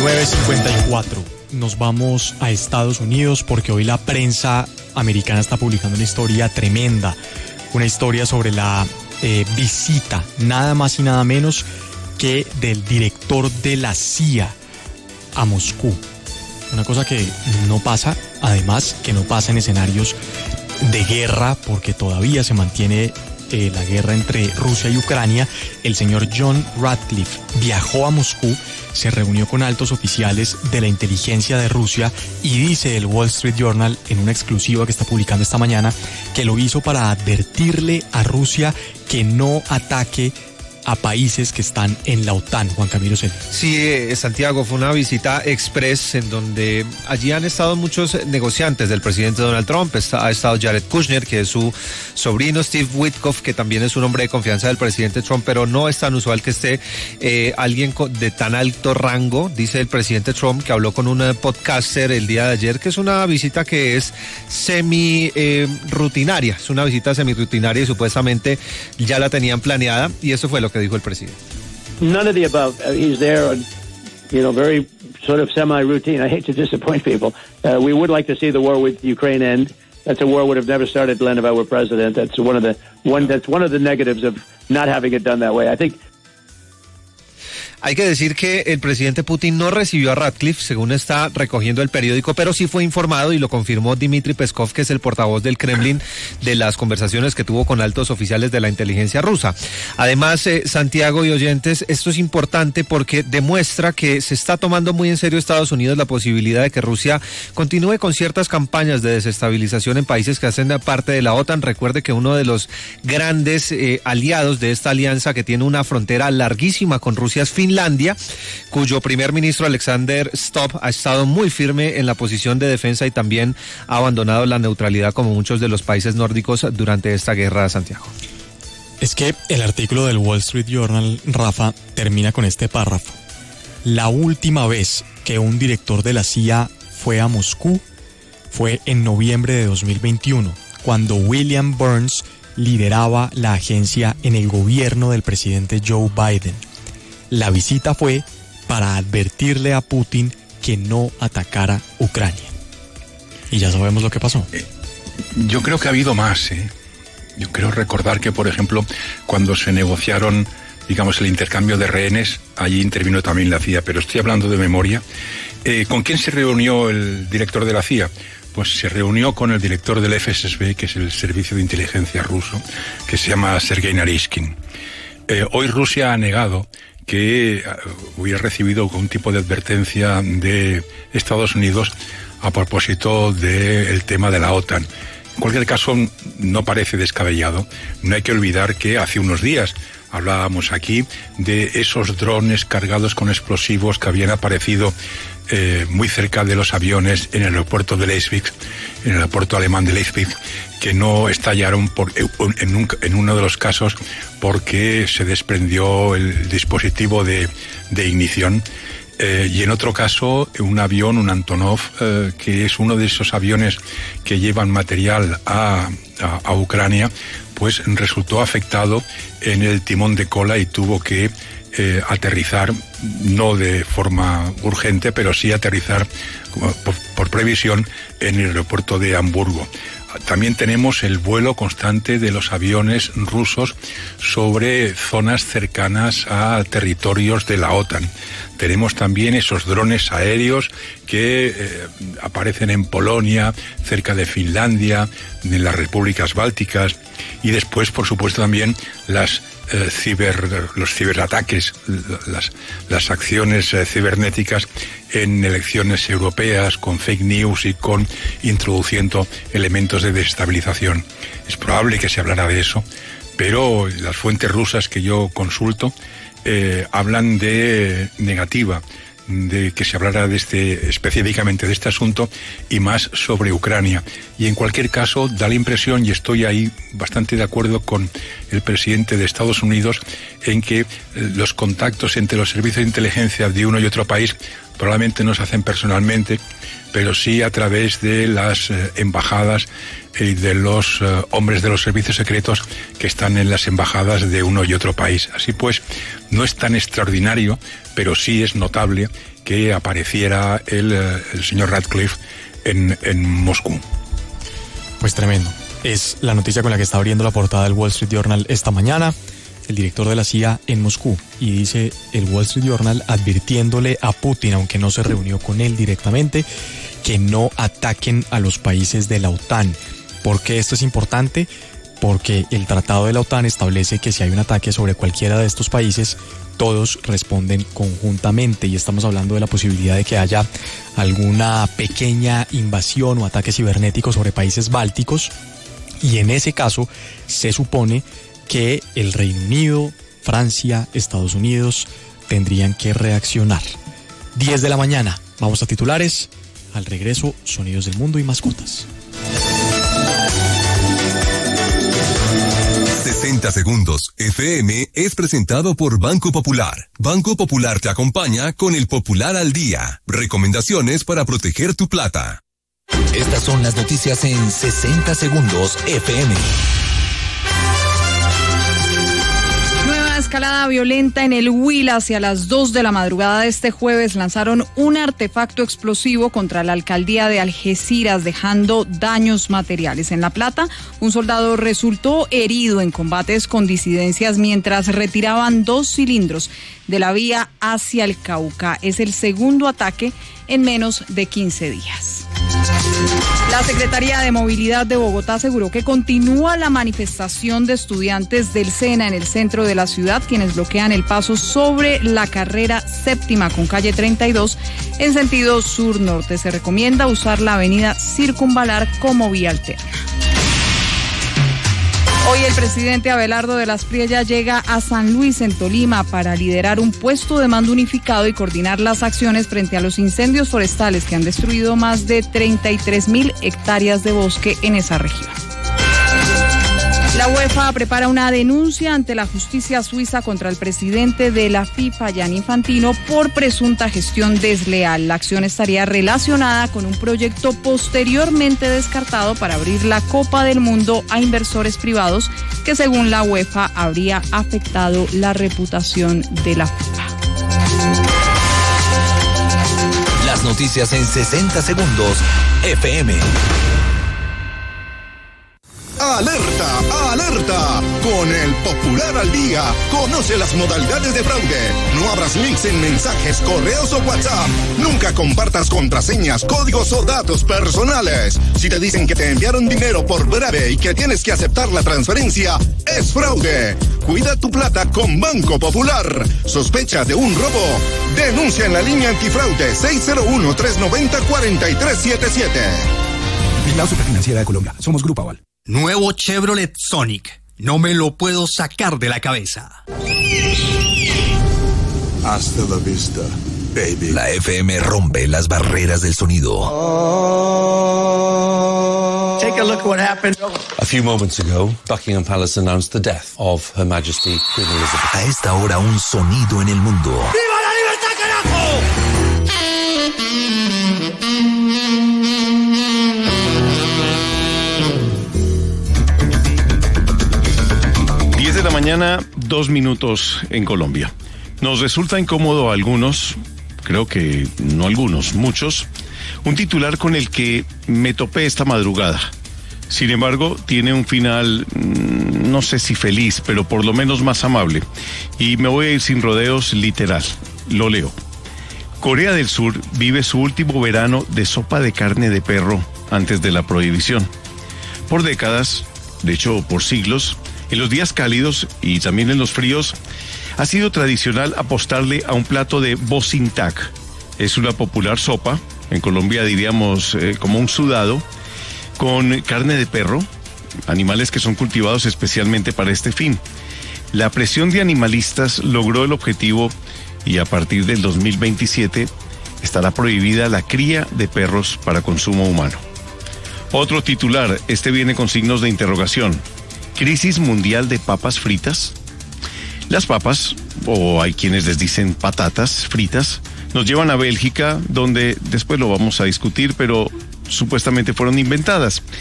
9:54. Nos vamos a Estados Unidos porque hoy la prensa americana está publicando una historia tremenda, una historia sobre la visita, nada más y nada menos que del director de la CIA a Moscú. Una cosa que no pasa, además que no pasa en escenarios de guerra, porque todavía se mantiene la guerra entre Rusia y Ucrania. El señor John Ratcliffe viajó a Moscú, se reunió con altos oficiales de la inteligencia de Rusia y dice el Wall Street Journal en una exclusiva que está publicando esta mañana que lo hizo para advertirle a Rusia que no ataque a países que están en la OTAN. Juan Camilo Celis. Sí, Santiago, fue una visita express en donde allí han estado muchos negociantes del presidente Donald Trump. Ha estado Jared Kushner, que es su sobrino, Steve Witkoff, que también es un hombre de confianza del presidente Trump, pero no es tan usual que esté alguien de tan alto rango. Dice el presidente Trump, que habló con un podcaster el día de ayer, que es una visita que es rutinaria, es una visita semi-rutinaria y supuestamente ya la tenían planeada, y eso fue lo que dijo el presidente. None of the above. He's there, very sort of semi-routine. I hate to disappoint people. We would like to see the war with Ukraine end. That's a war would have never started, Glenn, if I were president. That's one of the negatives of not having it done that way. I think. Hay que decir que el presidente Putin no recibió a Ratcliffe, según está recogiendo el periódico, pero sí fue informado y lo confirmó Dmitry Peskov, que es el portavoz del Kremlin, de las conversaciones que tuvo con altos oficiales de la inteligencia rusa. Además, Santiago y oyentes, esto es importante porque demuestra que se está tomando muy en serio Estados Unidos la posibilidad de que Rusia continúe con ciertas campañas de desestabilización en países que hacen parte de la OTAN. Recuerde que uno de los grandes aliados de esta alianza, que tiene una frontera larguísima con Rusia, es Finlandia, cuyo primer ministro Alexander Stubb ha estado muy firme en la posición de defensa y también ha abandonado la neutralidad como muchos de los países nórdicos durante esta guerra, Santiago. Es que el artículo del Wall Street Journal, Rafa, termina con este párrafo. La última vez que un director de la CIA fue a Moscú fue en noviembre de 2021, cuando William Burns lideraba la agencia en el gobierno del presidente Joe Biden. La visita fue para advertirle a Putin que no atacara Ucrania. Y ya sabemos lo que pasó. Yo creo que ha habido más. Yo creo recordar que, por ejemplo, cuando se negociaron, digamos, el intercambio de rehenes, allí intervino también la CIA, pero estoy hablando de memoria. ¿Con quién se reunió el director de la CIA? Pues se reunió con el director del FSB, que es el servicio de inteligencia ruso, que se llama Sergei Naryshkin. Hoy Rusia ha negado que hubiera recibido algún tipo de advertencia de Estados Unidos a propósito del tema de la OTAN. En cualquier caso, no parece descabellado. No hay que olvidar que hace unos días hablábamos aquí de esos drones cargados con explosivos que habían aparecido muy cerca de los aviones en el aeropuerto de Leipzig, en el aeropuerto alemán de Leipzig, que no estallaron en uno de los casos porque se desprendió el dispositivo de ignición. Y en otro caso, un avión, un Antonov, que es uno de esos aviones que llevan material a Ucrania, pues resultó afectado en el timón de cola y tuvo que aterrizar, no de forma urgente, pero sí aterrizar por previsión en el aeropuerto de Hamburgo. También tenemos el vuelo constante de los aviones rusos sobre zonas cercanas a territorios de la OTAN. Tenemos también esos drones aéreos que aparecen en Polonia, cerca de Finlandia, en las repúblicas bálticas, y después, por supuesto, también los ciberataques, las acciones cibernéticas en elecciones europeas, con fake news y con introduciendo elementos de desestabilización. Es probable que se hablara de eso, pero las fuentes rusas que yo consulto hablan de negativa, de que se hablara específicamente de este asunto y más sobre Ucrania. Y en cualquier caso da la impresión, y estoy ahí bastante de acuerdo con el presidente de Estados Unidos, en que los contactos entre los servicios de inteligencia de uno y otro país probablemente no se hacen personalmente, pero sí a través de las embajadas y de los hombres de los servicios secretos que están en las embajadas de uno y otro país. Así pues, no es tan extraordinario, pero sí es notable que apareciera el señor Ratcliffe en Moscú. Pues tremendo. Es la noticia con la que está abriendo la portada del Wall Street Journal esta mañana. El director de la CIA en Moscú, y dice el Wall Street Journal advirtiéndole a Putin, aunque no se reunió con él directamente, que no ataquen a los países de la OTAN. ¿Por qué esto es importante? Porque el tratado de la OTAN establece que si hay un ataque sobre cualquiera de estos países, todos responden conjuntamente, y estamos hablando de la posibilidad de que haya alguna pequeña invasión o ataque cibernético sobre países bálticos, y en ese caso se supone que el Reino Unido, Francia, Estados Unidos tendrían que reaccionar. 10 de la mañana, vamos a titulares. Al regreso, sonidos del mundo y mascotas. 60 segundos FM es presentado por Banco Popular. Banco Popular te acompaña con el Popular al Día. Recomendaciones para proteger tu plata. Estas son las noticias en 60 segundos FM. Escalada violenta en el Huila. Hacia las 2 de la madrugada de este jueves lanzaron un artefacto explosivo contra la alcaldía de Algeciras, dejando daños materiales. En La Plata, un soldado resultó herido en combates con disidencias mientras retiraban 2 cilindros de la vía hacia el Cauca. Es el segundo ataque en menos de 15 días. La Secretaría de Movilidad de Bogotá aseguró que continúa la manifestación de estudiantes del SENA en el centro de la ciudad, quienes bloquean el paso sobre la carrera séptima con calle 32 en sentido sur-norte. Se recomienda usar la avenida Circunvalar como vía alterna. Hoy el presidente Abelardo de las Priella llega a San Luis, en Tolima, para liderar un puesto de mando unificado y coordinar las acciones frente a los incendios forestales que han destruido más de 33.000 hectáreas de bosque en esa región. La UEFA prepara una denuncia ante la justicia suiza contra el presidente de la FIFA, Gianni Infantino, por presunta gestión desleal. La acción estaría relacionada con un proyecto posteriormente descartado para abrir la Copa del Mundo a inversores privados, que según la UEFA habría afectado la reputación de la FIFA. Las noticias en 60 segundos FM. ¡Alerta! ¡Alerta! Con el Popular al Día, conoce las modalidades de fraude. No abras links en mensajes, correos o WhatsApp. Nunca compartas contraseñas, códigos o datos personales. Si te dicen que te enviaron dinero por breve y que tienes que aceptar la transferencia, es fraude. Cuida tu plata con Banco Popular. ¿Sospechas de un robo? Denuncia en la línea antifraude 601-390-4377. Vigilado Superfinanciera de Colombia. Somos Grupo Aval. Nuevo Chevrolet Sonic. No me lo puedo sacar de la cabeza. Hasta la vista, baby. La FM rompe las barreras del sonido. Take a look at what happened. A few moments ago, Buckingham Palace announced the death of Her Majesty Queen Elizabeth. A esta hora, un sonido en el mundo. ¡Viva la libertad, carajo! 10 de la mañana, 2 minutos en Colombia. Nos resulta incómodo a algunos, creo que no algunos, muchos, un titular con el que me topé esta madrugada. Sin embargo, tiene un final, no sé si feliz, pero por lo menos más amable. Y me voy a ir sin rodeos, literal. Lo leo. Corea del Sur vive su último verano de sopa de carne de perro antes de la prohibición. Por décadas, de hecho por siglos, en los días cálidos y también en los fríos, ha sido tradicional apostarle a un plato de bosintak. Es una popular sopa, en Colombia diríamos como un sudado, con carne de perro, animales que son cultivados especialmente para este fin. La presión de animalistas logró el objetivo y a partir del 2027 estará prohibida la cría de perros para consumo humano. Otro titular, este viene con signos de interrogación. ¿Crisis mundial de papas fritas? Las papas, o hay quienes les dicen patatas fritas, nos llevan a Bélgica, donde después lo vamos a discutir, pero supuestamente fueron inventadas.